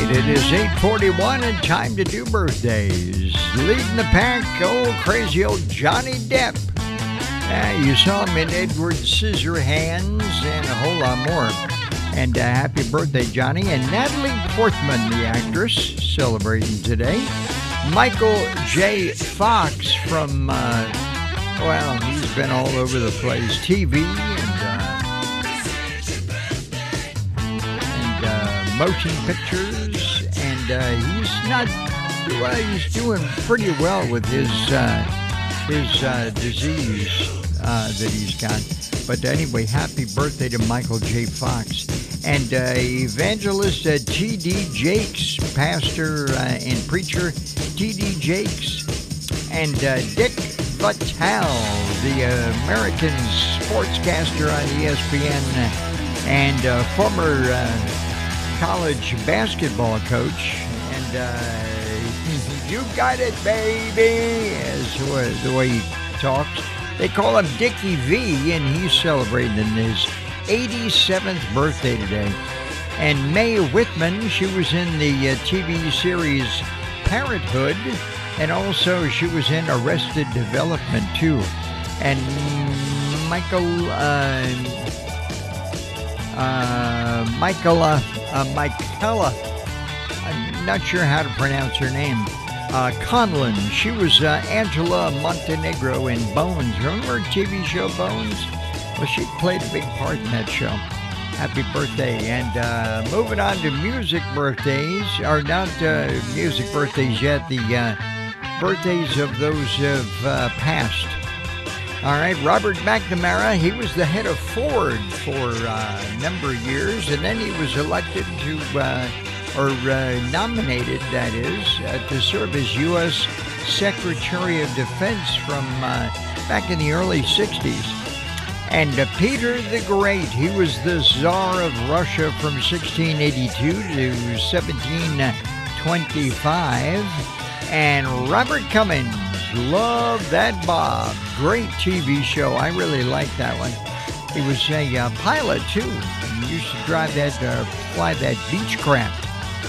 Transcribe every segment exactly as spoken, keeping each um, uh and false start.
It is eight forty-one and time to do birthdays. Leading the pack, old crazy old Johnny Depp. Uh, you saw him in Edward Scissorhands and a whole lot more. And uh, happy birthday, Johnny. And Natalie Portman, the actress, celebrating today. Michael J. Fox from, uh, well, he's been all over the place. T V and, uh, and uh, motion pictures. And uh, he's not, well, he's doing pretty well with his, uh, his uh, disease uh, that he's got. But anyway, happy birthday to Michael J. Fox. And uh, evangelist uh, T D Jakes, pastor uh, and preacher T D Jakes, and uh, Dick Vitale, the uh, American sportscaster on E S P N and uh, former uh, college basketball coach. And uh, you got it, baby, is the way he talks. They call him Dickie V, and he's celebrating his eighty-seventh birthday today. And Mae Whitman, she was in the uh, T V series Parenthood, and also she was in Arrested Development too. And Michael, uh, uh, Michaela, uh, Michaela, I'm not sure how to pronounce her name. Uh, Conlon, she was uh, Angela Montenegro in Bones. Remember her T V show Bones? Well, she played a big part in that show. Happy birthday. And uh, moving on to music birthdays, or not uh, music birthdays yet, the uh, birthdays of those who have uh, passed. All right, Robert McNamara, he was the head of Ford for uh, a number of years, and then he was elected to, uh, or uh, nominated, that is, uh, to serve as U S Secretary of Defense from uh, back in the early sixties. And uh, Peter the Great, he was the Tsar of Russia from sixteen eighty-two to seventeen twenty-five. And Robert Cummings, Love That Bob, great T V show. I really liked that one. He was a uh, pilot, too. He used to drive that, uh, fly that Beechcraft.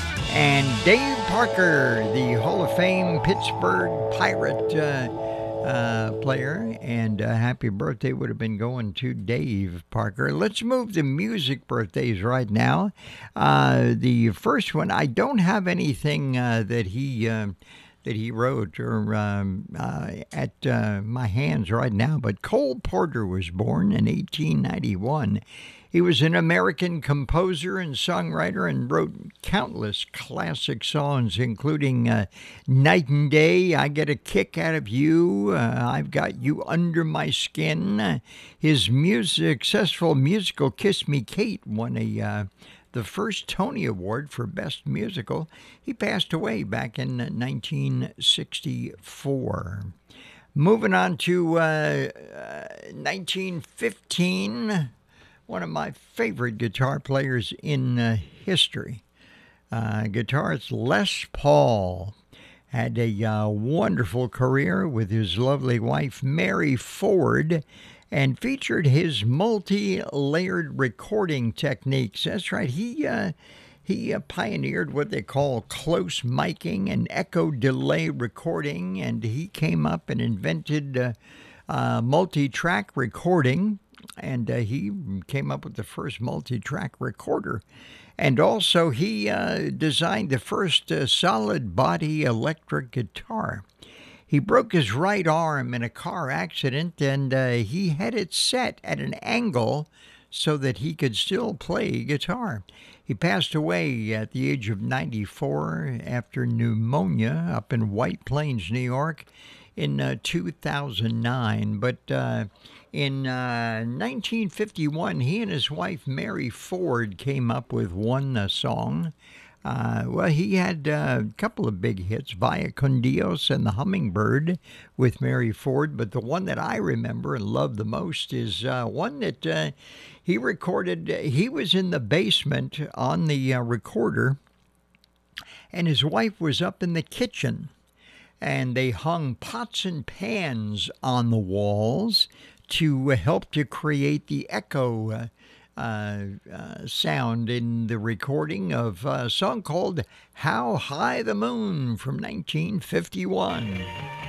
And Dave Parker, the Hall of Fame Pittsburgh Pirate uh, uh, player. And uh, happy birthday would have been going to Dave Parker. Let's move to music birthdays right now. Uh, the first one, I don't have anything uh, that he uh, that he wrote or um, uh, at uh, my hands right now, but Cole Porter was born in eighteen ninety-one. He was an American composer and songwriter and wrote countless classic songs, including uh, Night and Day, I Get a Kick Out of You, uh, I've Got You Under My Skin. His music, successful musical Kiss Me Kate won a uh, the first Tony Award for Best Musical. He passed away back in nineteen sixty-four. Moving on to uh, uh, nineteen fifteen. One of my favorite guitar players in uh, history. Uh, guitarist Les Paul had a uh, wonderful career with his lovely wife, Mary Ford, and featured his multi-layered recording techniques. That's right, he uh, he uh, pioneered what they call close miking and echo delay recording, and he came up and invented uh, uh, multi-track recording. And uh, he came up with the first multi-track recorder. And also he uh, designed the first uh, solid body electric guitar. He broke his right arm in a car accident, and uh, he had it set at an angle so that he could still play guitar. He passed away at the age of ninety-four after pneumonia up in White Plains, New York in uh, two thousand nine. But uh, in uh, nineteen fifty-one, he and his wife, Mary Ford, came up with one uh, song. Uh, well, he had uh, a couple of big hits, Via con Dios and The Hummingbird with Mary Ford, but the one that I remember and love the most is uh, one that uh, he recorded. He was in the basement on the uh, recorder, and his wife was up in the kitchen, and they hung pots and pans on the walls to uh, help to create the echo uh, uh, uh, sound in the recording of a song called How High the Moon from nineteen fifty-one.